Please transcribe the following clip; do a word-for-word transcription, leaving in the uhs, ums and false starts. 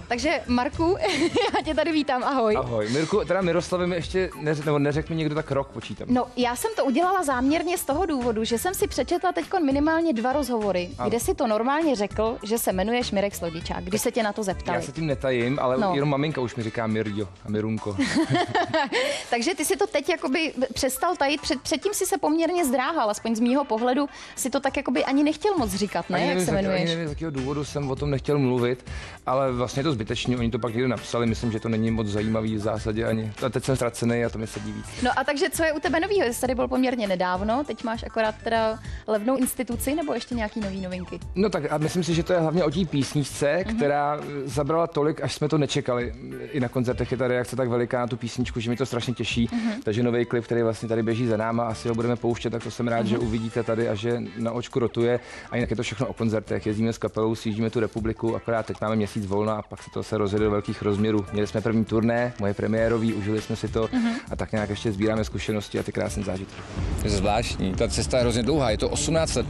Takže Marku, já tě tady vítám, ahoj. Ahoj. Mirku, teda Miroslavi mi ještě neřek, nebo neřek mi někdo tak rok počítám. No, já jsem to udělala záměrně z toho důvodu, že jsem si přečetla teď minimálně dva rozhovory, ano. kde si to normálně řekl, že se jmenuješ Mirek Slodičák, když se tě na to zeptali. Já se tím netajím, ale no. jenom maminka už mi říká Mirjo a Mirunko. Takže ty si to teď jakoby přestal tajit, před, předtím si se poměrně zdráhal, aspoň z mýho pohledu si to tak jakoby ani nechtěl moc říkat, ne, ani jak nevím, se jmenuješ. Ani nevím, z jakého důvodu jsem o tom nechtěl mluvit, ale vlastně je to zbytečný, oni to pak někdo napsali, myslím, že to není moc zajímavý v zásadě ani. A teď jsem ztracený a to mi sedí víc. No a takže co je u tebe novýho? Jsi tady byl poměrně nedávno, teď máš akorát teda levnou instituci nebo ještě nějaký nový novinky? No tak a myslím si, že to je hlavně o té písničce, mm-hmm. která zabrala tolik, až jsme to nečekali. I na koncertech je ta reakce tak veliká na tu písničku, že mi to strašně těší. Mm-hmm. Takže nový klip, který vlastně tady běží za náma, asi ho budeme pouštět, tak to jsem rád, mm-hmm. že uvidíte tady a že na očku rotuje. A jinak je to všechno o koncertech. Jezdíme s kapelou, sjíždíme tu republiku, akorát teď máme měsíc volna a pak se to se rozjede do velkých rozměrů. Měli jsme první turné, moje premiérový, užili jsme si to mm-hmm. a tak nějak ještě sbíráme zkušenosti a ty krásné zážitky. Je zvláštní. Ta cesta je hrozně dlouhá, je to osmnáct let.